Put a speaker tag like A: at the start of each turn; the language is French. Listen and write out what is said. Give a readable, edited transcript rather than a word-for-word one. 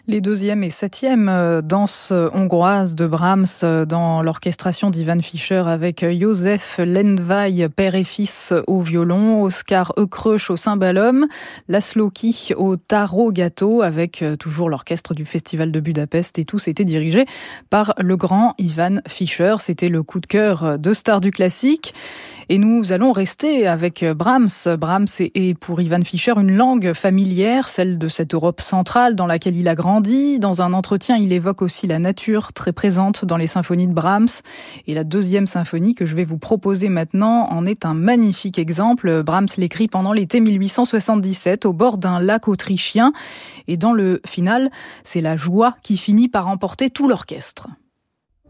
A: Les deuxième et septième danses hongroises de Brahms dans l'orchestration d'Ivan Fischer avec József Lendvai, père et fils au violon, Oskar Ökrös au cymbalum, László Kih au tarogato avec toujours l'orchestre du Festival de Budapest et tous étaient dirigés par le grand Ivan Fischer. C'était le coup de cœur de Stars du classique. Et nous allons rester avec Brahms. Brahms est pour Ivan Fischer une langue familière, celle de cette Europe centrale dans laquelle il a grandi. Dans un entretien, il évoque aussi la nature très présente dans les symphonies de Brahms. Et la deuxième symphonie que je vais vous proposer maintenant en est un magnifique exemple. Brahms l'écrit pendant l'été 1877 au bord d'un lac autrichien. Et dans le final, c'est la joie qui finit par emporter tout l'orchestre.